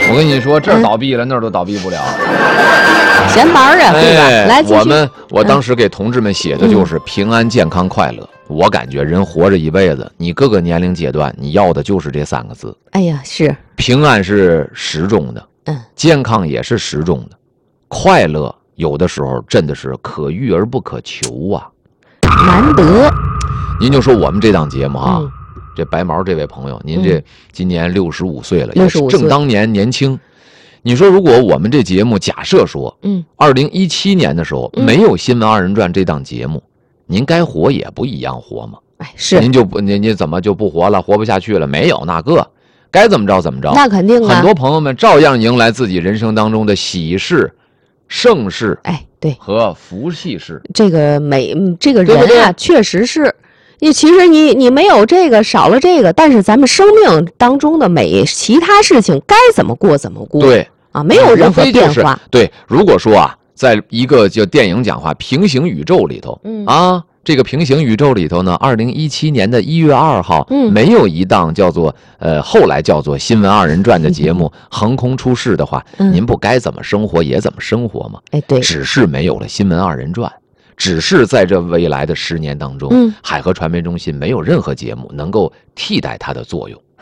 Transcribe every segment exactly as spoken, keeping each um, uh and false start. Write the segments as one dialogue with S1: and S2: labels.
S1: 我跟你说，这儿倒闭了，嗯、那儿都倒闭不了。
S2: 闲玩啊，对吧？
S1: 哎、
S2: 来，
S1: 我们我当时给同志们写的就是平安、健康、快乐。嗯、我感觉人活着一辈子，你各个年龄阶段，你要的就是这三个字。
S2: 哎呀，是
S1: 平安是实中的，
S2: 嗯，
S1: 健康也是实中的，快乐有的时候真的是可遇而不可求啊，
S2: 难得。
S1: 您就说我们这档节目哈、啊。
S2: 嗯，
S1: 这白毛这位朋友，您这今年六十五岁了，
S2: 也是
S1: 正当年年轻。你说，如果我们这节目假设说，
S2: 嗯，
S1: 二零一七年的时候、嗯、没有《新闻二人转》这档节目，您该活也不一样活吗？
S2: 哎，是
S1: 您就不您您怎么就不活了，活不下去了？没有那个，该怎么着怎么着。
S2: 那肯定啊，
S1: 很多朋友们照样迎来自己人生当中的喜事、盛事，
S2: 哎，对，
S1: 和福气事。
S2: 这个每这个人啊，
S1: 对对
S2: 确实是。你其实你你没有这个少了这个，但是咱们生命当中的每其他事情该怎么过怎么过，
S1: 对
S2: 啊，没有任何变化。
S1: 就是、对，如果说啊，在一个叫电影讲话平行宇宙里头，
S2: 嗯
S1: 啊，这个平行宇宙里头呢，二零一七年的一月二号，
S2: 嗯，
S1: 没有一档叫做呃后来叫做《新闻二人转》的节目、嗯、横空出世的话，
S2: 嗯、
S1: 您不该怎么生活也怎么生活吗？
S2: 哎，对，
S1: 只是没有了《新闻二人转》。只是在这未来的十年当中，
S2: 嗯，
S1: 海河传媒中心没有任何节目能够替代它的作用。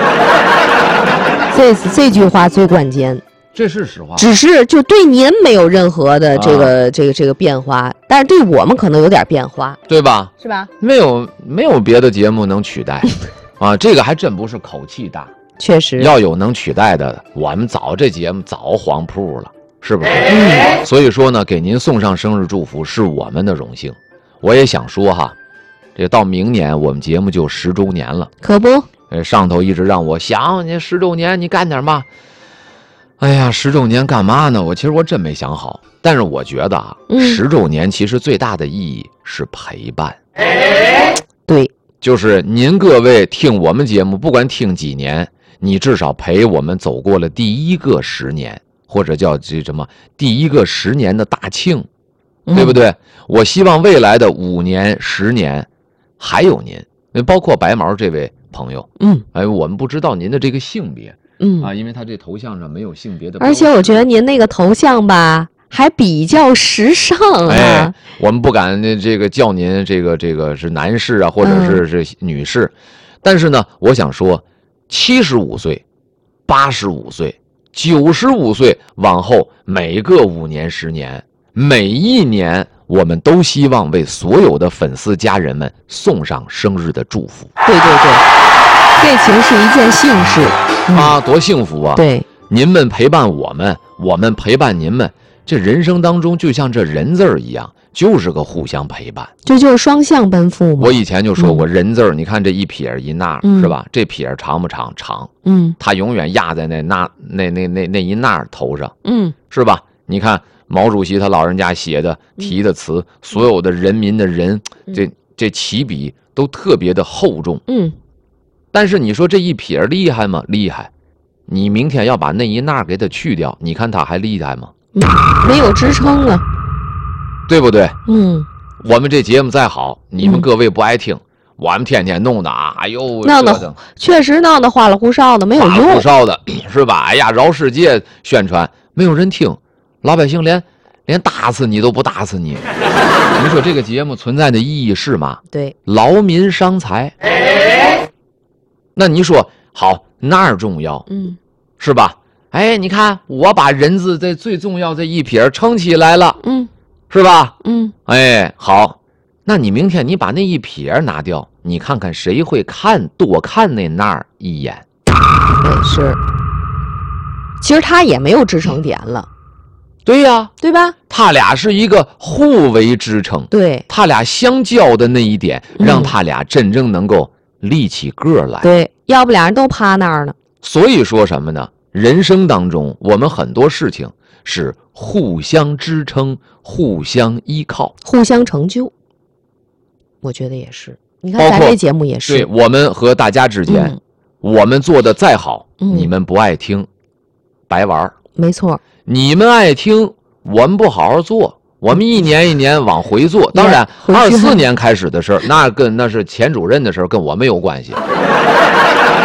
S2: 这这句话最关键，
S1: 这是实话。
S2: 只是就对您没有任何的这个、啊、这个这个变化，但是对我们可能有点变化，
S1: 对吧？
S2: 是吧？
S1: 没有没有别的节目能取代啊，这个还真不是口气大，
S2: 确实
S1: 要有能取代的，我们早这节目早黄铺了。是不是？
S2: 嗯，
S1: 所以说呢，给您送上生日祝福是我们的荣幸。我也想说哈，这到明年我们节目就十周年了，
S2: 可不？
S1: 呃，上头一直让我想，你十周年你干点嘛？哎呀，十周年干嘛呢？我其实我真没想好，但是我觉得啊，
S2: 嗯、
S1: 十周年其实最大的意义是陪伴。
S2: 对，
S1: 就是您各位听我们节目，不管听几年，你至少陪我们走过了第一个十年。或者叫这什么第一个十年的大庆，对不对？嗯、我希望未来的五年、十年还有您，包括白毛这位朋友。
S2: 嗯，
S1: 哎，我们不知道您的这个性别，
S2: 嗯
S1: 啊，因为他这头像上没有性别的。
S2: 而且我觉得您那个头像吧，还比较时尚啊。
S1: 哎，我们不敢这个叫您这个这个是男士啊，或者是是女士，嗯、但是呢，我想说，七十五岁、八十五岁。九十五岁往后，每个五年、十年，每一年，我们都希望为所有的粉丝家人们送上生日的祝福。
S2: 对对对，这其实是一件幸事、
S1: 嗯、啊，多幸福啊！
S2: 对，
S1: 您们陪伴我们，我们陪伴您们，这人生当中就像这人字儿一样，就是个互相陪伴，
S2: 这就是双向奔赴嘛。
S1: 我以前就说过，人字儿，你看这一撇一捺、
S2: 嗯、
S1: 是吧？这撇长不长？长。
S2: 嗯，
S1: 它永远压在那那那那那那一捺头上。
S2: 嗯，
S1: 是吧？你看毛主席他老人家写的题的词，嗯、所有的人民的人，这这起笔都特别的厚重。
S2: 嗯，
S1: 但是你说这一撇厉害吗？厉害。你明天要把那一捺给它去掉，你看它还厉害吗？
S2: 嗯、没有支撑啊。
S1: 对不对？
S2: 嗯，
S1: 我们这节目再好，你们各位不爱听，嗯、我们天天弄的啊，哎呦，
S2: 闹的确实闹得花里胡哨的，没有用，
S1: 花里胡哨的是吧？哎呀，饶世界宣传，没有人听，老百姓连连打死你都不打死你。你说这个节目存在的意义是吗？
S2: 对，
S1: 劳民伤财。那你说好哪儿重要？
S2: 嗯，
S1: 是吧？哎，你看我把人字这最重要这一撇撑起来了。
S2: 嗯。
S1: 是吧？
S2: 嗯，
S1: 哎，好，那你明天你把那一撇拿掉，你看看谁会看多看那那儿一眼？
S2: 对，是。其实他也没有支撑点了。
S1: 对呀，
S2: 对吧？
S1: 他俩是一个互为支撑，
S2: 对，
S1: 他俩相交的那一点，让他俩真正能够立起个来。
S2: 对，要不俩人都趴那儿呢。
S1: 所以说什么呢？人生当中，我们很多事情是互相支撑、互相依靠、
S2: 互相成就。我觉得也是。你看咱这节目也是，
S1: 对我们和大家之间，嗯、我们做的再好，
S2: 嗯、
S1: 你们不爱听，白玩。
S2: 没错。
S1: 你们爱听，我们不好好做，我们一年一年往回做。当然，二四年开始的事儿，那跟那是钱主任的事儿，跟我没有关系。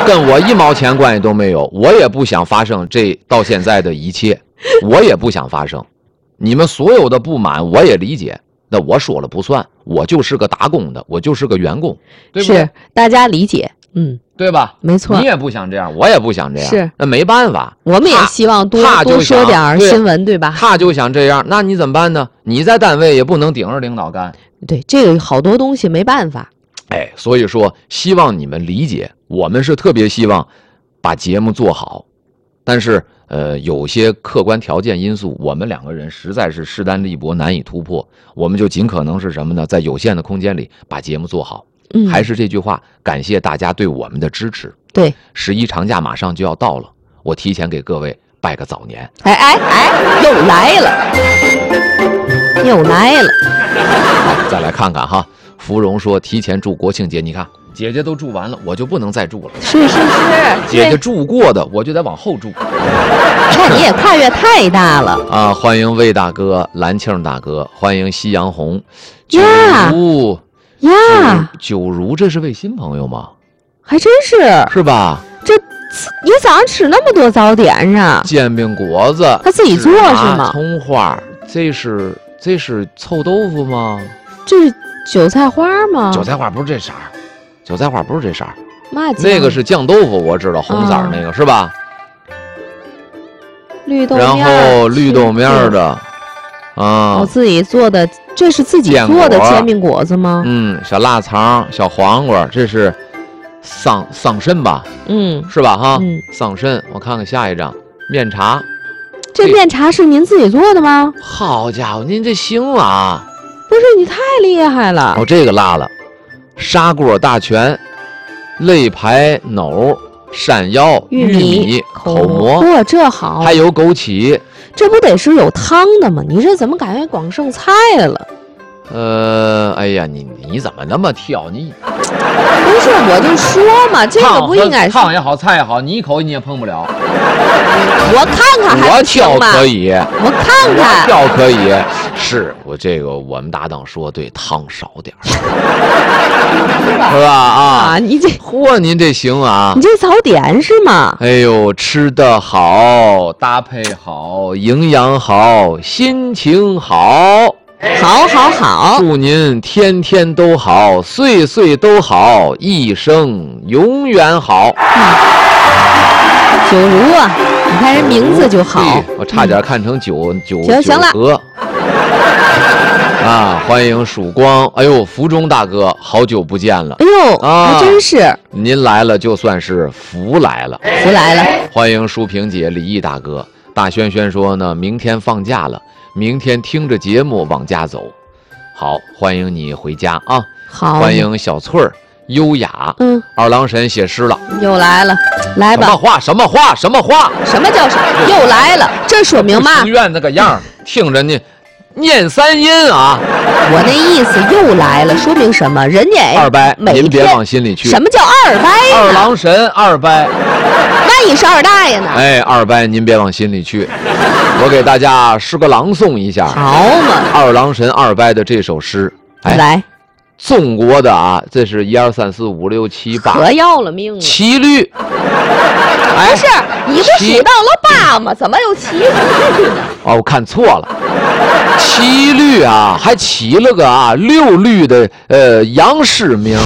S1: 跟我一毛钱关系都没有，我也不想发生这到现在的一切，我也不想发生。你们所有的不满我也理解，那我说了不算，我就是个打工的，我就是个员工，对不对？
S2: 是大家理解，嗯，
S1: 对吧？
S2: 没错，
S1: 你也不想这样，我也不想这样，
S2: 是
S1: 那没办法。
S2: 我们也希望多多说点新闻，对吧？
S1: 他就想这样，那你怎么办呢？你在单位也不能顶着领导干，
S2: 对，这个好多东西没办法。
S1: 哎，所以说希望你们理解，我们是特别希望把节目做好，但是呃，有些客观条件因素，我们两个人实在是势单力薄，难以突破，我们就尽可能是什么呢？在有限的空间里把节目做好。
S2: 嗯，
S1: 还是这句话，感谢大家对我们的支持。
S2: 对，
S1: 十一长假马上就要到了，我提前给各位拜个早年。
S2: 哎哎哎，又来了，又来了。
S1: 好，再来看看哈。芙蓉说提前祝国庆节，你看姐姐都祝完了，我就不能再祝了。
S2: 是是是，
S1: 姐姐祝过的，我就得往后祝。
S2: 那你也跨越太大了
S1: 啊！欢迎魏大哥、蓝庆大哥，欢迎夕阳红、九如
S2: 呀，
S1: 九如，这是位新朋友吗？
S2: 还真是，
S1: 是吧？
S2: 这你早上吃那么多早点啊？
S1: 煎饼果子，
S2: 他自己做是吗？
S1: 葱花，这是这是臭豆腐吗？
S2: 这是韭菜花吗？
S1: 韭菜花不是这色儿，韭菜花不是这色儿，
S2: 嘛
S1: 那个是酱豆腐，我知道红色儿那个、嗯、是吧？
S2: 绿豆
S1: 面，然后绿豆面的，啊，
S2: 我自己做的，这是自己做的煎饼果子吗？
S1: 嗯，小腊肠、小黄瓜，这是桑桑葚吧？
S2: 嗯，
S1: 是吧？哈，
S2: 嗯，
S1: 桑葚。我看看下一张，面茶。
S2: 这面茶是您自己做的吗？
S1: 好家伙，您这行啊！
S2: 不是，你太厉害了。
S1: 哦，这个辣了，砂锅大全，肋排藕。山药、
S2: 玉
S1: 米、米口蘑，
S2: 哇，这好，
S1: 还有枸杞，
S2: 这不得是有汤的吗？你这怎么感觉光剩菜了？
S1: 呃，哎呀，你你怎么那么挑？你
S2: 不是，我就说嘛，这个不应该是
S1: 汤也好，菜也好，你一口你也碰不了。
S2: 我看看还
S1: 我挑可以，
S2: 我看看
S1: 我挑可以，是我这个我们搭档说对，汤少点儿，是吧？啊，
S2: 啊你这
S1: 嚯，您这行啊！
S2: 你这早点是吗？
S1: 哎呦，吃得好，搭配好，营养好，心情好。
S2: 好好好，
S1: 祝您天天都好，岁岁都好，一生永远好。
S2: 九如啊，你看人名字就好，
S1: 我差点看成九、嗯、九
S2: 行行了
S1: 和啊！欢迎曙光，哎呦，福中大哥，好久不见了。
S2: 哎呦，
S1: 啊，
S2: 还真是，
S1: 您来了就算是福来了，
S2: 福来了。
S1: 欢迎淑萍姐、李毅大哥。大轩轩说呢，明天放假了。明天听着节目往家走，好，欢迎你回家啊！
S2: 好，
S1: 欢迎小翠儿，优雅。
S2: 嗯，
S1: 二郎神写诗了，
S2: 又来了，来吧。
S1: 什么话？什么话？什么话？
S2: 什么叫什么？又来了，这说明嘛？
S1: 庭院那个样，听着你念三音啊！
S2: 我那意思又来了，说明什么？人家
S1: 二掰，您别往心里去。
S2: 什么叫二掰？
S1: 二郎神二掰，
S2: 万一是二大爷呢？
S1: 哎，二掰，您别往心里去。我给大家诗歌朗诵一下，
S2: 好嘛，
S1: 二郎神二掰的这首诗，哎，
S2: 来，
S1: 中国的啊，这是一二三四五六七八，
S2: 可要了命了，
S1: 七律，
S2: 哎，不是你不数到了八吗？怎么有七律呢？
S1: 哦，我看错了，七律啊，还起了个啊六律的呃洋诗名，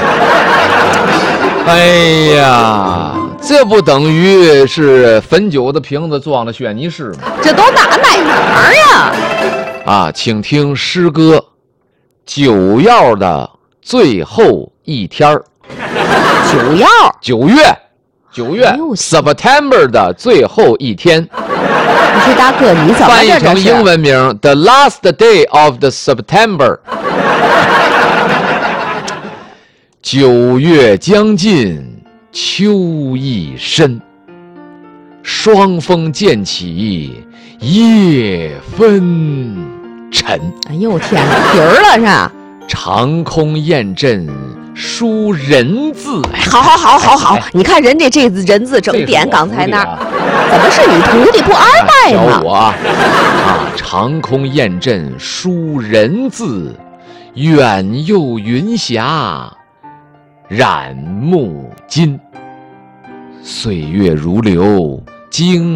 S1: 哎呀。这不等于是汾酒的瓶子装了轩尼诗吗？
S2: 这都哪哪哪儿呀？
S1: 啊，请听诗歌，九曜的最后一天儿。
S2: 九曜，
S1: 九月，九月 ，September 的最后一天。
S2: 你说大哥，你怎么
S1: 翻译成英文名 ，The last day of the September。九月将近。秋意深，霜风渐起，夜纷沉。
S2: 哎呦天哪，底儿了是吧？
S1: 长空雁阵书人字。
S2: 哎，好好好好好，哎、你看人家这人字整点，刚才那儿、啊、怎么是你徒弟不二代吗？
S1: 教我啊！啊，长空雁阵书人字，远佑云霞。染木金， 岁月如流，经